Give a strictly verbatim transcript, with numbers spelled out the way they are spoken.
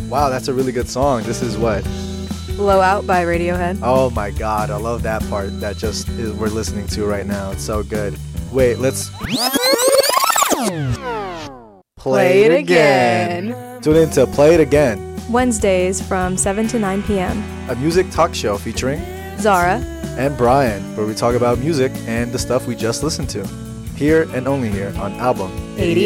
Wow, that's a really good song. This is what? Blow Out by Radiohead. Oh my god, I love that part that just is, we're listening to right now. It's so good. Wait, let's Play it again. Tune in to Play It Again, Wednesdays from seven to nine p.m. a music talk show featuring Zara and Brian, where we talk about music and the stuff we just listened to. Here and only here on Album eighty-eight.